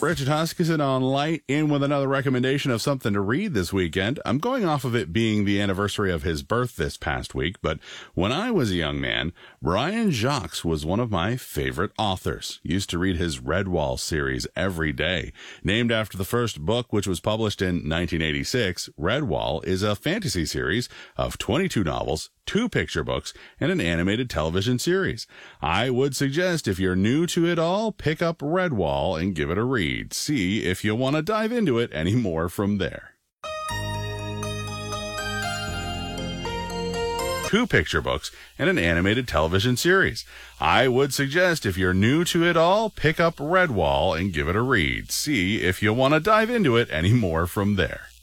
Richard Huskisson on Light in with another recommendation of something to read this weekend. I'm going off of it being the anniversary of his birth this past week, but when I was a young man, Brian Jacques was one of my favorite authors. Used to read his Redwall series every day. Named after the first book, which was published in 1986, Redwall is a fantasy series of 22 novels, 2 picture books, and an animated television series. I would suggest if you're new to it all, pick up Redwall and give it a read. See if you want to dive into it any more from there. 2 picture books and an animated television series. I would suggest if you're new to it all, pick up Redwall and give it a read. See if you want to dive into it any more from there.